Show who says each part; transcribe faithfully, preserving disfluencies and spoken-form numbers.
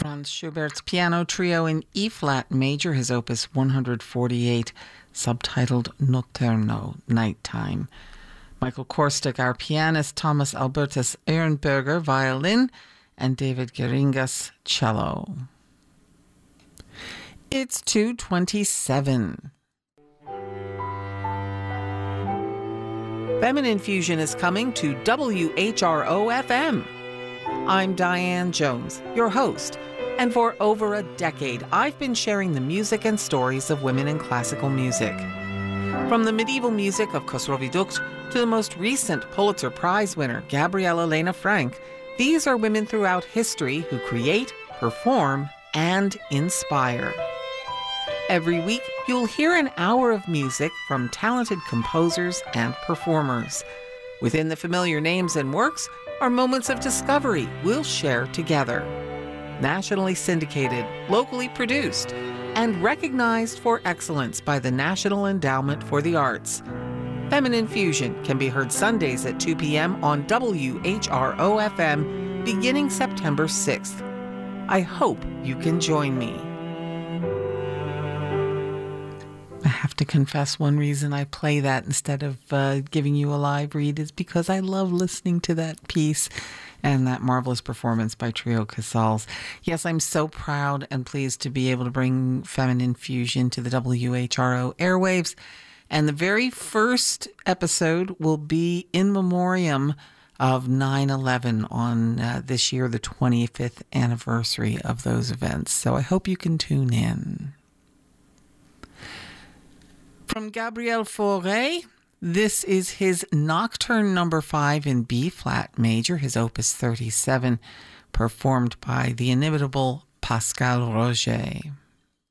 Speaker 1: Franz Schubert's Piano Trio in E-flat major, his opus one forty-eight, subtitled Notturno, Nighttime. Michael Korstek, our pianist, Thomas Albertus Ehrenberger, violin, and David Geringas, cello. It's two twenty-seven. Feminine Fusion is coming to W H R O F M. I'm Diane Jones, your host, and for over a decade, I've been sharing the music and stories of women in classical music. From the medieval music of Khosrow Dukt to the most recent Pulitzer Prize winner, Gabrielle Elena Frank, these are women throughout history who create, perform, and inspire. Every week, you'll hear an hour of music from talented composers and performers. Within the familiar names and works are moments of discovery we'll share together. Nationally syndicated, locally produced, and recognized for excellence by the National Endowment for the Arts. Feminine Fusion can be heard Sundays at two p.m. on W H R O F M beginning September sixth. I hope you can join me. I have to confess, one reason I play that instead of uh, giving you a live read is because I love listening to that piece and that marvelous performance by Trio Casals. Yes, I'm so proud and pleased to be able to bring Feminine Fusion to the W H R O airwaves. And the very first episode will be in memoriam of nine eleven on uh, this year, the twenty-fifth anniversary of those events. So I hope you can tune in. From Gabriel Fauré, this is his Nocturne number five in B-flat major, his opus thirty-seven, performed by the inimitable Pascal Roger.